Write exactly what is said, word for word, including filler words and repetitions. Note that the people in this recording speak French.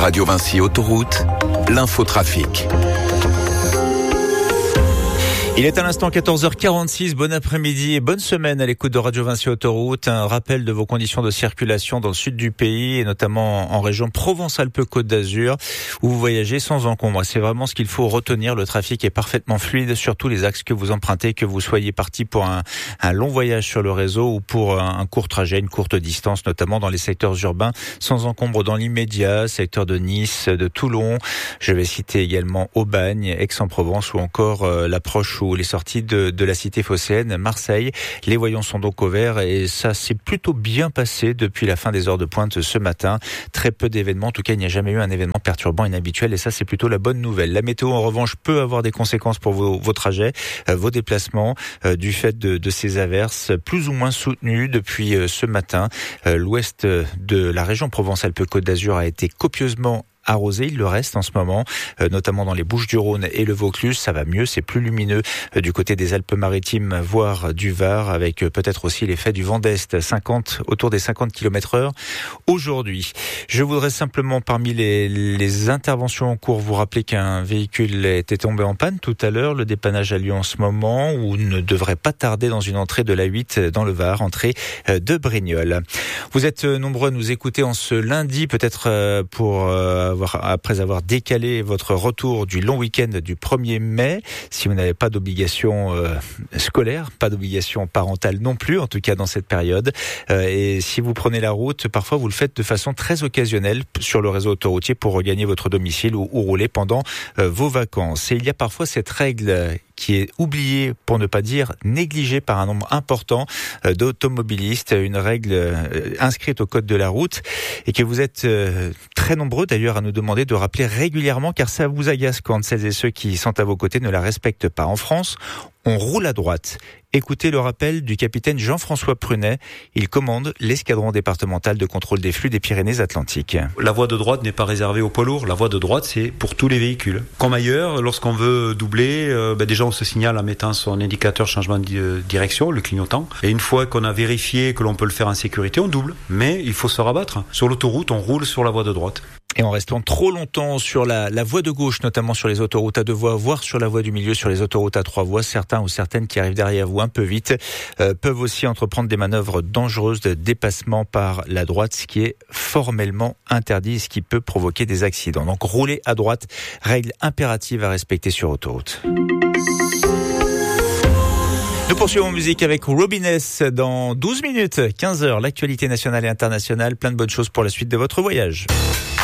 Radio Vinci Autoroute, l'infotrafic. Il est à l'instant quatorze heures quarante-six, bon après-midi et bonne semaine à l'écoute de Radio Vinci Autoroute. Un rappel de vos conditions de circulation dans le sud du pays et notamment en région Provence-Alpes-Côte d'Azur où vous voyagez sans encombre. C'est vraiment ce qu'il faut retenir. Le trafic est parfaitement fluide sur tous les axes que vous empruntez, que vous soyez parti pour un, un long voyage sur le réseau ou pour un, un court trajet, une courte distance, notamment dans les secteurs urbains, sans encombre dans l'immédiat, secteur de Nice, de Toulon. Je vais citer également Aubagne, Aix-en-Provence ou encore euh, l'approche ou les sorties de, de la cité phocéenne, Marseille. Les voyants sont donc au vert et ça s'est plutôt bien passé depuis la fin des heures de pointe ce matin. Très peu d'événements, en tout cas il n'y a jamais eu un événement perturbant inhabituel et ça c'est plutôt la bonne nouvelle. La météo en revanche peut avoir des conséquences pour vos, vos trajets, euh, vos déplacements euh, du fait de, de ces averses plus ou moins soutenues depuis euh, ce matin. Euh, l'ouest de la région Provence-Alpes-Côte d'Azur a été copieusement arrosé, il le reste en ce moment, euh, notamment dans les Bouches-du-Rhône et le Vaucluse. Ça va mieux, c'est plus lumineux euh, du côté des Alpes-Maritimes, voire du Var, avec euh, peut-être aussi l'effet du vent d'Est, cinquante, autour des cinquante kilomètres heure aujourd'hui. Je voudrais simplement, parmi les, les interventions en cours, vous rappeler qu'un véhicule était tombé en panne tout à l'heure. Le dépannage a lieu en ce moment, ou ne devrait pas tarder dans une entrée de l'A huit dans le Var, entrée euh, de Brignoles. Vous êtes euh, nombreux à nous écouter en ce lundi, peut-être euh, pour... Euh, Avoir, après avoir décalé votre retour du long week-end du premier mai, si vous n'avez pas d'obligation euh, scolaire, pas d'obligation parentale non plus, en tout cas dans cette période. Euh, et si vous prenez la route, parfois vous le faites de façon très occasionnelle sur le réseau autoroutier pour regagner votre domicile ou, ou rouler pendant euh, vos vacances. Et il y a parfois cette règle qui est oubliée, pour ne pas dire négligée par un nombre important euh, d'automobilistes, une règle euh, inscrite au code de la route et que vous êtes euh, très nombreux d'ailleurs à nous demander de rappeler régulièrement car ça vous agace quand celles et ceux qui sont à vos côtés ne la respectent pas. En France, on roule à droite. Écoutez le rappel du capitaine Jean-François Prunet. Il commande l'escadron départemental de contrôle des flux des Pyrénées-Atlantiques. La voie de droite n'est pas réservée aux poids lourds. La voie de droite, c'est pour tous les véhicules. Comme ailleurs, lorsqu'on veut doubler, euh, ben déjà on se signale en mettant son indicateur changement de direction, le clignotant. Et une fois qu'on a vérifié que l'on peut le faire en sécurité, on double. Mais il faut se rabattre. Sur l'autoroute, on roule sur la voie de droite. Et en restant trop longtemps sur la, la voie de gauche, notamment sur les autoroutes à deux voies, voire sur la voie du milieu, sur les autoroutes à trois voies, certains ou certaines qui arrivent derrière vous un peu vite euh, peuvent aussi entreprendre des manœuvres dangereuses de dépassement par la droite, ce qui est formellement interdit et ce qui peut provoquer des accidents. Donc rouler à droite, règle impérative à respecter sur autoroute. Nous poursuivons en musique avec Robin S. dans douze minutes, quinze heures, l'actualité nationale et internationale, plein de bonnes choses pour la suite de votre voyage.